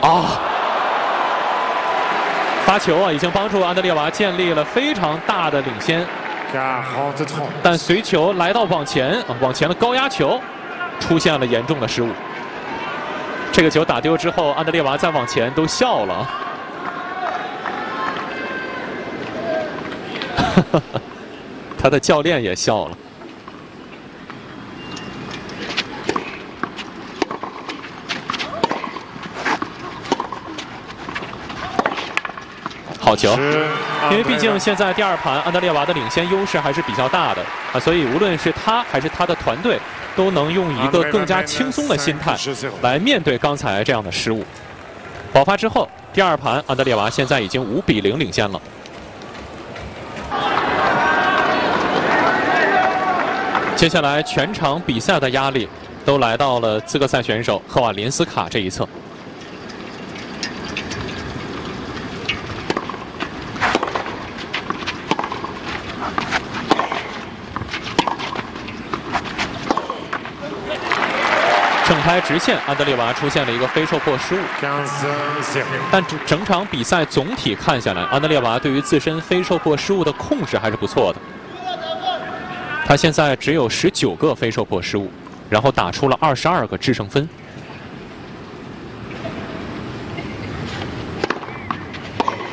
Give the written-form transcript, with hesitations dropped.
啊！发球啊，已经帮助安德烈娃建立了非常大的领先。但随球来到网前的高压球出现了严重的失误。这个球打丢之后，安德烈娃在网前都笑了。他的教练也笑了。好球！因为毕竟现在第2盘安德烈娃的领先优势还是比较大的啊，所以无论是他还是他的团队，都能用一个更加轻松的心态来面对刚才这样的失误。爆发之后，第2盘安德烈娃现在已经5比0领先了。接下来全场比赛的压力都来到了资格赛选手赫瓦林斯卡这一侧。正拍直线，安德烈娃出现了一个非受迫失误。但整场比赛总体看下来，安德烈娃对于自身非受迫失误的控制还是不错的。他现在只有19个非受迫失误，然后打出了22个制胜分。